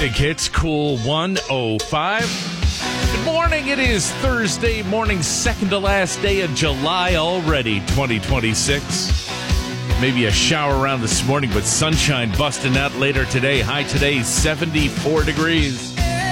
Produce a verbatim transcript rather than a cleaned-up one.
Big Hits, Cool one oh five. Good morning. It is Thursday morning, second to last day of July already, twenty twenty-six. Maybe a shower around this morning, but sunshine busting out later today. High today, seventy-four degrees.